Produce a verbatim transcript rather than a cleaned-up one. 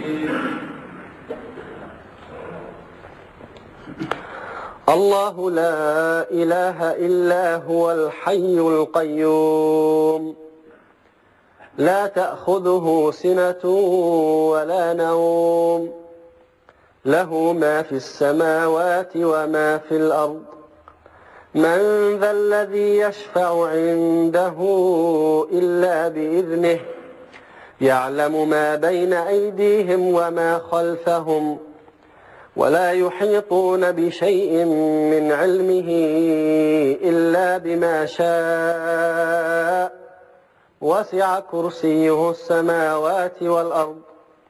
الله لا إله إلا هو الحي القيوم لا تأخذه سنة ولا نوم له ما في السماوات وما في الأرض من ذا الذي يشفع عنده إلا بإذنه يعلم ما بين أيديهم وما خلفهم ولا يحيطون بشيء من علمه إلا بما شاء وسع كرسيه السماوات والأرض